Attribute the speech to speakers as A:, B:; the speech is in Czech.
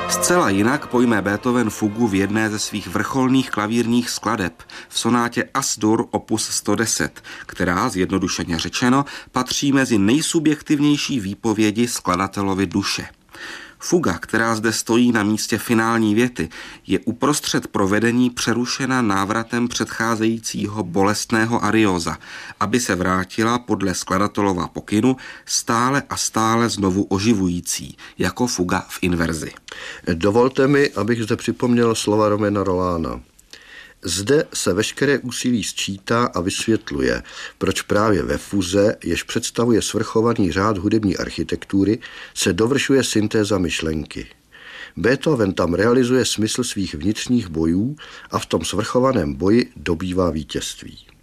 A: Zcela jinak pojme Beethoven fugu v jedné ze svých vrcholných klavírních skladeb, v sonátě As-Dur opus 110, která, zjednodušeně řečeno, patří mezi nejsubjektivnější výpovědi skladatelovy duše. Fuga, která zde stojí na místě finální věty, je uprostřed provedení přerušena návratem předcházejícího bolestného arióza, aby se vrátila podle skladatelova pokynu stále a stále znovu oživující, jako fuga v inverzi.
B: Dovolte mi, abych zde připomněl slova Romana Rolána. Zde se veškeré úsilí sčítá a vysvětluje, proč právě ve fuze, jež představuje svrchovaný řád hudební architektury, se dovršuje syntéza myšlenky. Beethoven tam realizuje smysl svých vnitřních bojů a v tom svrchovaném boji dobývá vítězství.